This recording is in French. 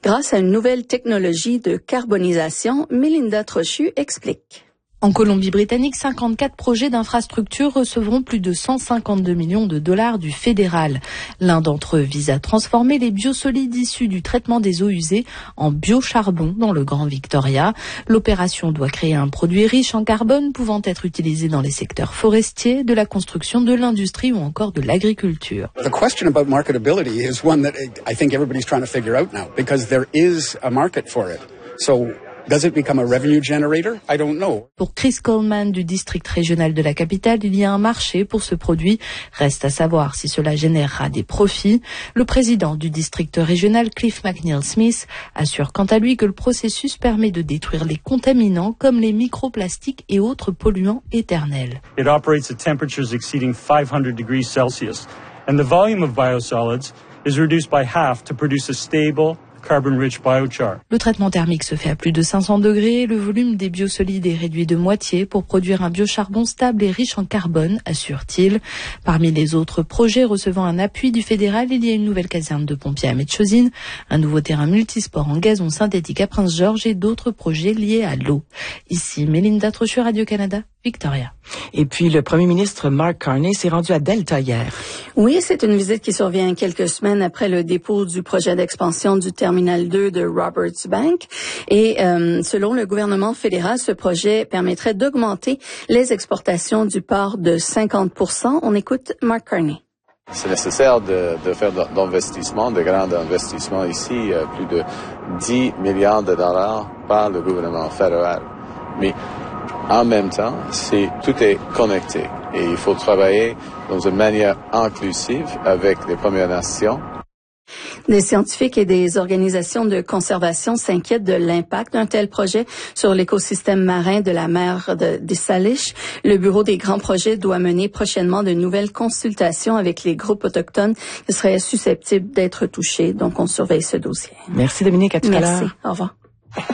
grâce à une nouvelle technologie de carbonisation. Mélinda Trochu explique. En Colombie-Britannique, 54 projets d'infrastructures recevront plus de 152 millions de dollars du fédéral. L'un d'entre eux vise à transformer les biosolides issus du traitement des eaux usées en biocharbon dans le Grand Victoria. L'opération doit créer un produit riche en carbone pouvant être utilisé dans les secteurs forestiers, de la construction, de l'industrie ou encore de l'agriculture. The question about marketability is one that I think everybody's trying to figure out now because there is a market for it. So does it become a revenue generator? I don't know. Pour Chris Coleman du district régional de la capitale, il y a un marché pour ce produit. Reste à savoir si cela générera des profits. Le président du district régional, Cliff McNeil-Smith, assure quant à lui que le processus permet de détruire les contaminants comme les microplastiques et autres polluants éternels. It operates at temperatures exceeding 500 degrees Celsius, and the volume of biosolids is reduced by half to produce a stable, carbon-rich biochar. Le traitement thermique se fait à plus de 500 degrés et le volume des biosolides est réduit de moitié pour produire un biocharbon stable et riche en carbone, assure-t-il. Parmi les autres projets recevant un appui du fédéral, il y a une nouvelle caserne de pompiers à Metchosine, un nouveau terrain multisport en gazon synthétique à Prince-Georges et d'autres projets liés à l'eau. Ici, Mélinda Trochu, Radio-Canada, Victoria. Et puis, le premier ministre Mark Carney s'est rendu à Delta hier. Oui, c'est une visite qui survient quelques semaines après le dépôt du projet d'expansion du terminal 2 de Roberts Bank. Et selon le gouvernement fédéral, ce projet permettrait d'augmenter les exportations du port de 50%. On écoute Mark Carney. C'est nécessaire de faire d'investissements, de grands investissements ici, plus de 10 milliards de dollars par le gouvernement fédéral. Mais en même temps, tout est connecté et il faut travailler dans une manière inclusive avec les Premières Nations. Des scientifiques et des organisations de conservation s'inquiètent de l'impact d'un tel projet sur l'écosystème marin de la mer des Salish. Le Bureau des grands projets doit mener prochainement de nouvelles consultations avec les groupes autochtones qui seraient susceptibles d'être touchés. Donc, on surveille ce dossier. Merci Dominique, à tout à l'heure. Merci, au revoir.